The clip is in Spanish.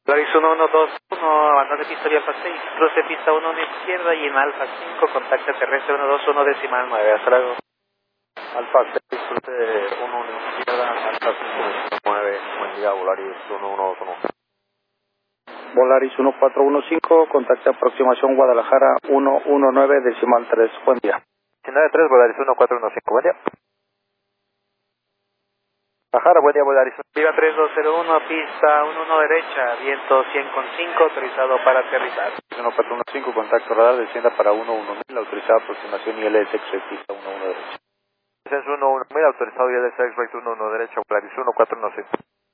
Polaris 1121, abandono de pista vía Alfa 6, cruce pista 1 en izquierda y en Alfa 5, contacto terrestre 121 decimal 9, hasta luego. Alfa 6, cruce 1 en izquierda, Alfa 5, 9, buen día, Volaris 1121. Volaris 1415, contacto aproximación Guadalajara 119 decimal 3, buen día. 93, Volaris 1415, buen día. Guadalajara, buen día, Volaris. Viva 3201, pista 11 derecha, viento 100,5, autorizado para aterrizar. 1415, contacto radar, descienda para 11000, autorizada aproximación ILS pista 11 derecha. Descenso 11000, autorizado ILS X-Ray 11 derecha, Volaris 1415.